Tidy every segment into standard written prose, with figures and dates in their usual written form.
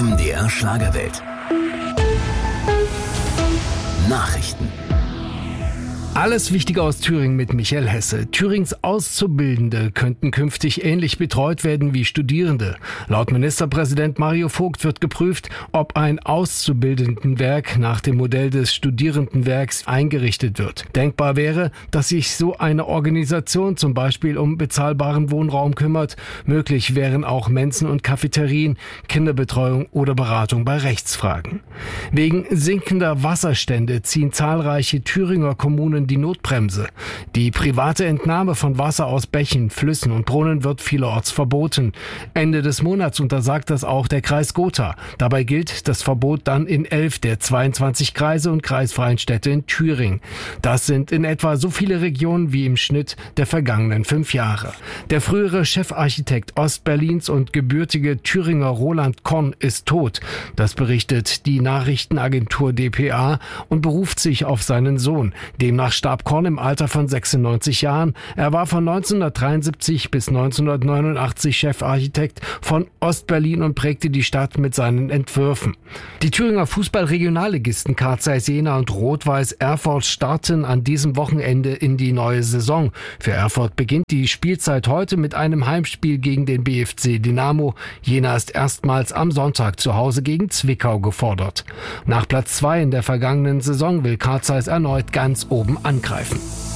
MDR Schlagerwelt. Nachrichten. Alles Wichtige aus Thüringen mit Michael Hesse. Thürings Auszubildende könnten künftig ähnlich betreut werden wie Studierende. Laut Ministerpräsident Mario Vogt wird geprüft, ob ein Auszubildendenwerk nach dem Modell des Studierendenwerks eingerichtet wird. Denkbar wäre, dass sich so eine Organisation zum Beispiel um bezahlbaren Wohnraum kümmert. Möglich wären auch Mensen und Cafeterien, Kinderbetreuung oder Beratung bei Rechtsfragen. Wegen sinkender Wasserstände ziehen zahlreiche Thüringer Kommunen die Notbremse. Die private Entnahme von Wasser aus Bächen, Flüssen und Brunnen wird vielerorts verboten. Ende des Monats untersagt das auch der Kreis Gotha. Dabei gilt das Verbot dann in 11 der 22 Kreise und kreisfreien Städte in Thüringen. Das sind in etwa so viele Regionen wie im Schnitt der vergangenen 5 Jahre. Der frühere Chefarchitekt Ostberlins und gebürtige Thüringer Roland Korn ist tot. Das berichtet die Nachrichtenagentur dpa und beruft sich auf seinen Sohn. Demnach starb Korn im Alter von 96 Jahren. Er war von 1973 bis 1989 Chefarchitekt von Ostberlin und prägte die Stadt mit seinen Entwürfen. Die Thüringer Fußball-Regionalligisten Carl Zeiss Jena und Rot-Weiß Erfurt starten an diesem Wochenende in die neue Saison. Für Erfurt beginnt die Spielzeit heute mit einem Heimspiel gegen den BFC Dynamo. Jena ist erstmals am Sonntag zu Hause gegen Zwickau gefordert. Nach Platz 2 in der vergangenen Saison will Carl Zeiss erneut ganz oben angreifen.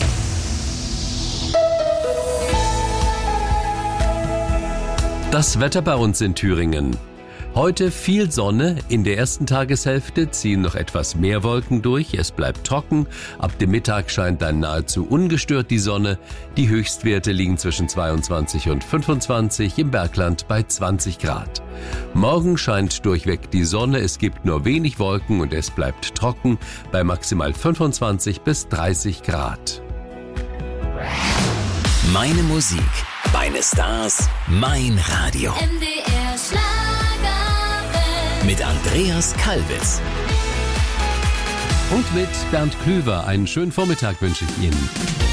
Das Wetter bei uns in Thüringen. Heute viel Sonne, in der ersten Tageshälfte ziehen noch etwas mehr Wolken durch, es bleibt trocken, ab dem Mittag scheint dann nahezu ungestört die Sonne, die Höchstwerte liegen zwischen 22 und 25, im Bergland bei 20 Grad. Morgen scheint durchweg die Sonne, es gibt nur wenig Wolken und es bleibt trocken bei maximal 25 bis 30 Grad. Meine Musik, meine Stars, mein Radio. MDR Schlagerwelt. Mit Andreas Kalbitz. Und mit Bernd Klüver einen schönen Vormittag wünsche ich Ihnen.